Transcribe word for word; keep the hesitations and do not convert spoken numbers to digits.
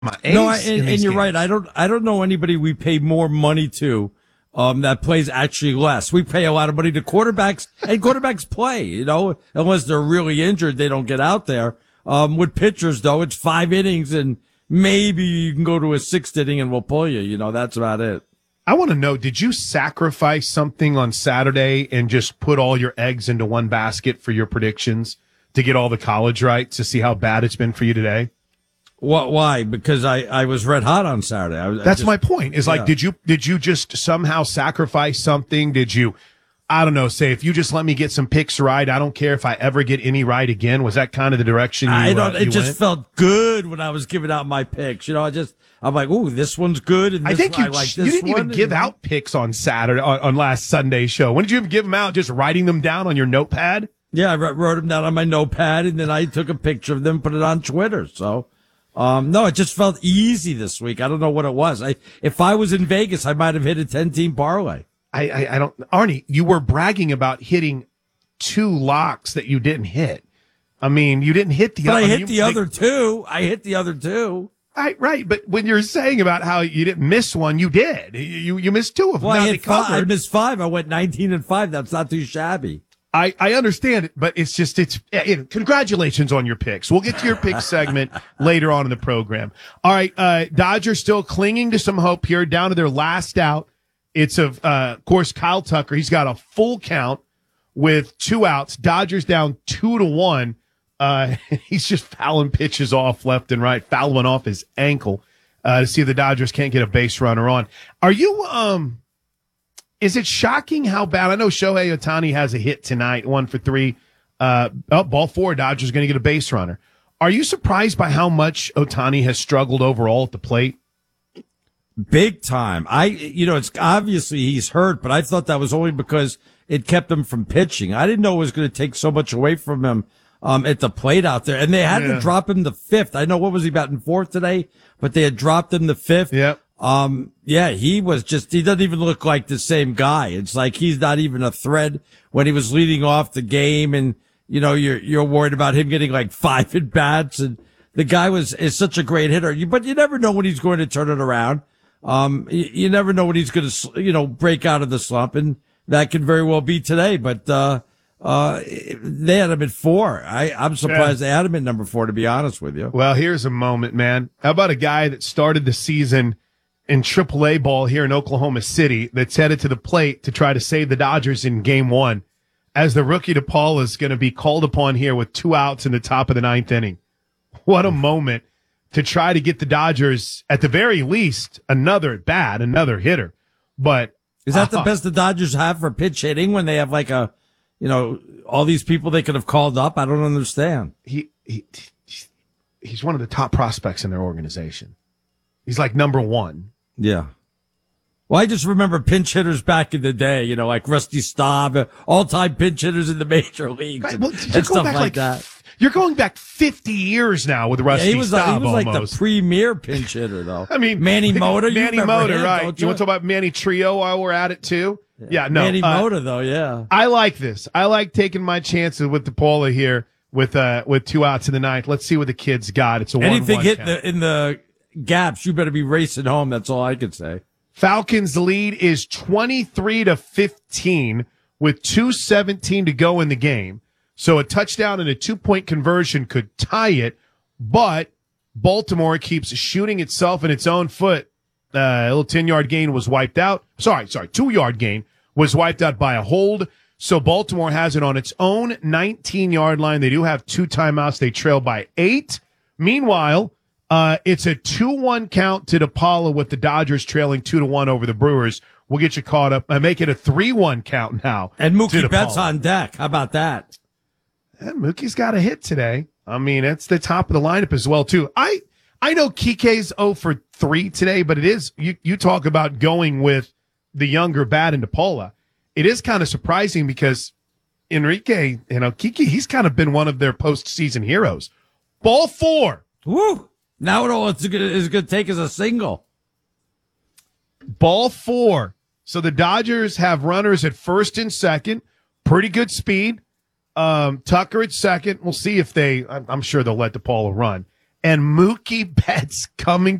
my ace. No, I, and, in and these you're games. right. I don't, I don't know anybody we pay more money to, um, that plays actually less. We pay a lot of money to quarterbacks, and quarterbacks play, you know, unless they're really injured, they don't get out there. Um, with pitchers though, it's five innings and maybe you can go to a sixth inning and we'll pull you, you know, that's about it. I want to know, did you sacrifice something on Saturday and just put all your eggs into one basket for your predictions to get all the college right to see how bad it's been for you today? What? Why? Because I, I was red hot on Saturday. I, That's I just, my point. Is like, yeah. did you did you just somehow sacrifice something? Did you, I don't know, say if you just let me get some picks right, I don't care if I ever get any right again? Was that kind of the direction you? I don't. Uh, it you just went? felt good when I was giving out my picks. You know, I just I'm like, ooh, this one's good. And this I think one, you I like you this didn't even one, give and- out picks on Saturday on, on last Sunday's show. When did you even give them out? Just writing them down on your notepad? Yeah, I wrote, wrote them down on my notepad, and then I took a picture of them, put it on Twitter. So, um, no, it just felt easy this week. I don't know what it was. I if I was in Vegas, I might have hit a ten-team parlay. I, I I don't, Arnie. You were bragging about hitting two locks that you didn't hit. I mean, you didn't hit the. But I mean, hit you- the they- other two. I hit the other two. Right, right. But when you're saying about how you didn't miss one, you did. You you missed two of them. Well, Now I they hit five. I covered. missed five. I went nineteen and five. That's not too shabby. I, I understand it, but it's just, it's, you know, congratulations on your picks. We'll get to your pick segment later on in the program. All right. Uh, Dodgers still clinging to some hope here, down to their last out. It's of, uh, of course, Kyle Tucker. He's got a full count with two outs. Dodgers down two to one. Uh, he's just fouling pitches off left and right, fouling off his ankle, uh, to see if the Dodgers can't get a base runner on. Are you, um, is it shocking how bad? I know Shohei Ohtani has a hit tonight, one for three. Uh, oh, ball four, Dodgers going to get a base runner. Are you surprised by how much Ohtani has struggled overall at the plate? Big time. I, you know, it's obviously he's hurt, but I thought that was only because it kept him from pitching. I didn't know it was going to take so much away from him, um, at the plate out there. And they had Yeah. to drop him the fifth. I know, what was he batting fourth today? But they had dropped him the fifth. Yep. Um, yeah, he was just, he doesn't even look like the same guy. It's like he's not even a threat when he was leading off the game. And, you know, you're, you're worried about him getting like five at bats. And the guy was, is such a great hitter. You, but you never know when he's going to turn it around. Um, you, you never know when he's going to, you know, break out of the slump. And that could very well be today. But, uh, uh, they had him at four. I, I'm surprised Yeah. they had him at number four, to be honest with you. Well, here's a moment, man. How about a guy that started the season in triple A ball here in Oklahoma City that's headed to the plate to try to save the Dodgers in game one, as the rookie DePaul is going to be called upon here with two outs in the top of the ninth inning. What a moment to try to get the Dodgers, at the very least, another at bat, another hitter. But Is that the uh, best the Dodgers have for pitch hitting when they have like a, you know, all these people they could have called up? I don't understand. he, he he's one of the top prospects in their organization. He's like number one. Yeah. Well, I just remember pinch hitters back in the day, you know, like Rusty Staub, all-time pinch hitters in the major leagues, Right, and, well, and you're going stuff back like, like that. You're going back fifty years now with Yeah, Rusty he was, like, he Staub was like the almost. premier pinch hitter, though. I mean, Manny Mota, you Manny remember Mota, him, right? don't You want to talk about Manny Trio while we're at it too? Yeah, yeah no. Manny uh, Mota, though, yeah. I like this. I like taking my chances with DePaula here with uh with two outs in the ninth. Let's see what the kids got. It's a Anything one, hit one the, in the gaps, you better be racing home. That's all I could say. Falcons' lead is twenty-three to fifteen with two seventeen to go in the game. So a touchdown and a two-point conversion could tie it, but Baltimore keeps shooting itself in its own foot. Uh, a little ten-yard gain was wiped out. Sorry, sorry, two-yard gain was wiped out by a hold. So Baltimore has it on its own nineteen-yard line. They do have two timeouts. They trail by eight. Meanwhile, Uh, it's a two one count to DePaula with the Dodgers trailing two to one over the Brewers. We'll get you caught up. I make it a three one count now. And to Mookie DePaula. Betts on deck. How about that? And Mookie's got a hit today. I mean, it's the top of the lineup as well, too. I, I know Kike's zero for three today, but it is, you, you talk about going with the younger bat in DePaula. It is kind of surprising because Enrique, you know, Kike, he's kind of been one of their postseason heroes. Ball four. Woo! Now it all it's gonna, is going to take is a single. Ball four. So the Dodgers have runners at first and second. Pretty good speed. Um, Tucker at second. We'll see if they, I'm, I'm sure they'll let DePaula run. and Mookie Betts coming